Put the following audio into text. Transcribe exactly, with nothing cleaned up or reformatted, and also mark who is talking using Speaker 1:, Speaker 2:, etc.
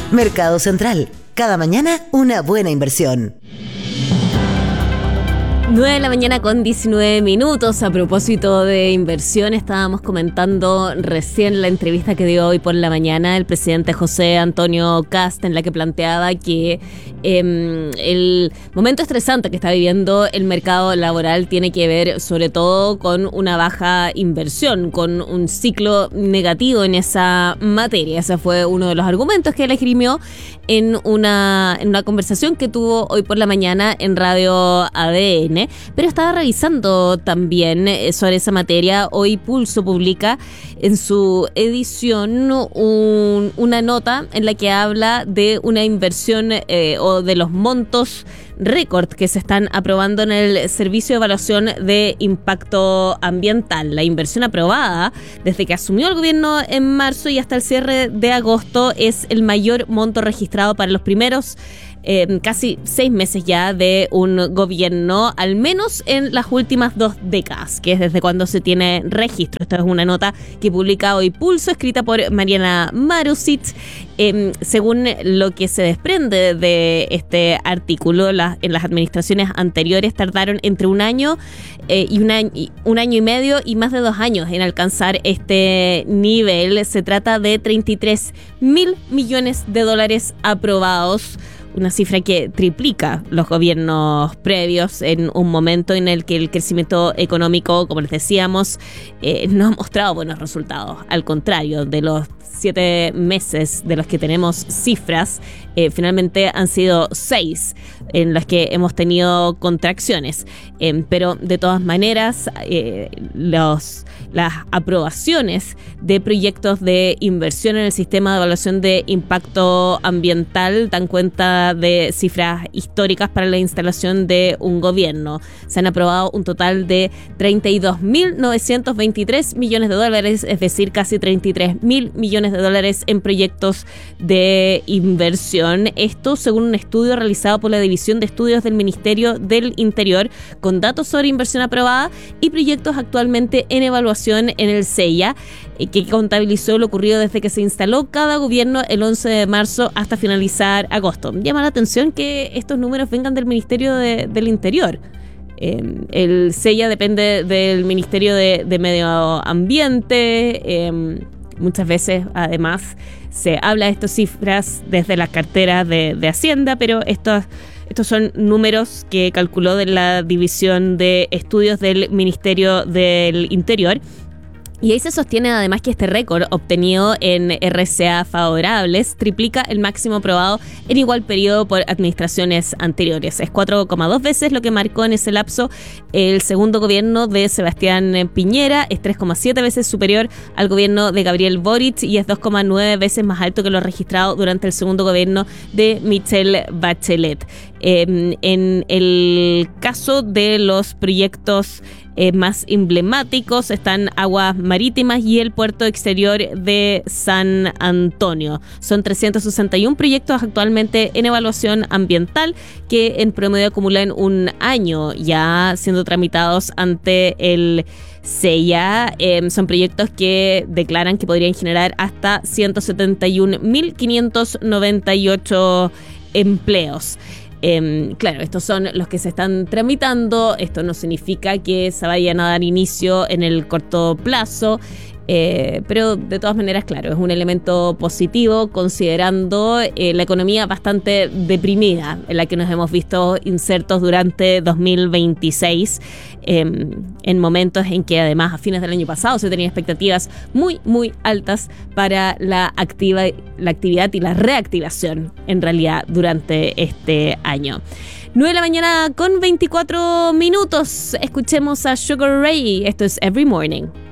Speaker 1: Mercado Central. Cada mañana una buena inversión.
Speaker 2: nueve de la mañana con diecinueve minutos. A propósito de inversión, estábamos comentando recién la entrevista que dio hoy por la mañana el presidente José Antonio Kast, en la que planteaba que eh, el momento estresante que está viviendo el mercado laboral tiene que ver sobre todo con una baja inversión, con un ciclo negativo en esa materia. Ese fue uno de los argumentos que él esgrimió en una, en una conversación que tuvo hoy por la mañana en Radio A D N. Pero estaba revisando también sobre esa materia. Hoy Pulso publica en su edición un, una nota en la que habla de una inversión eh, o de los montos récord que se están aprobando en el Servicio de Evaluación de Impacto Ambiental. La inversión aprobada desde que asumió el gobierno en marzo y hasta el cierre de agosto es el mayor monto registrado para los primeros Eh, casi seis meses ya de un gobierno, al menos en las últimas dos décadas, que es desde cuando se tiene registro. Esta es una nota que publica hoy Pulso, escrita por Mariana Marusic. Eh, según lo que se desprende de este artículo, la, en las administraciones anteriores tardaron entre un año eh, y un año, un año y medio y más de dos años en alcanzar este nivel. Se trata de treinta y tres mil millones de dólares aprobados, una cifra que triplica los gobiernos previos en un momento en el que el crecimiento económico, como les decíamos, eh, no ha mostrado buenos resultados. Al contrario, de los siete meses de los que tenemos cifras, eh, finalmente han sido seis en los que hemos tenido contracciones. Eh, pero de todas maneras, eh, los, las aprobaciones de proyectos de inversión en el sistema de evaluación de impacto ambiental dan cuenta de cifras históricas para la instalación de un gobierno. Se han aprobado un total de treinta y dos mil novecientos veintitrés millones de dólares, es decir, casi treinta y tres mil millones de dólares en proyectos de inversión. Esto según un estudio realizado por la División de Estudios del Ministerio del Interior, con datos sobre inversión aprobada y proyectos actualmente en evaluación en el SEIA, que contabilizó lo ocurrido desde que se instaló cada gobierno el once de marzo hasta finalizar agosto. Llama la atención que estos números vengan del Ministerio de, del Interior. Eh, el SEIA depende del Ministerio de, de Medio Ambiente. Eh, muchas veces, además, se habla de estas cifras desde las carteras de, de Hacienda, pero estos, estos son números que calculó de la División de Estudios del Ministerio del Interior. Y ahí se sostiene además que este récord obtenido en R C A favorables triplica el máximo aprobado en igual periodo por administraciones anteriores. Es cuatro coma dos veces lo que marcó en ese lapso el segundo gobierno de Sebastián Piñera, es tres coma siete veces superior al gobierno de Gabriel Boric y es dos coma nueve veces más alto que lo registrado durante el segundo gobierno de Michelle Bachelet. Eh, en el caso de los proyectos eh, más emblemáticos están Aguas Marítimas y el Puerto Exterior de San Antonio. Son trescientos sesenta y uno proyectos actualmente en evaluación ambiental que en promedio acumulan un año ya siendo tramitados ante el SEIA. Eh, son proyectos que declaran que podrían generar hasta ciento setenta y un mil quinientos noventa y ocho empleos. Eh, claro, estos son los que se están tramitando. Esto no significa que se vayan a dar inicio en el corto plazo, eh, pero de todas maneras, claro, es un elemento positivo considerando eh, la economía bastante deprimida en la que nos hemos visto insertos durante dos mil veintiséis, eh, en momentos en que además a fines del año pasado se tenían expectativas muy, muy altas para la, activa, la actividad y la reactivación en realidad durante este año. nueve de la mañana con veinticuatro minutos. Escuchemos a Sugar Ray. Esto es Every Morning.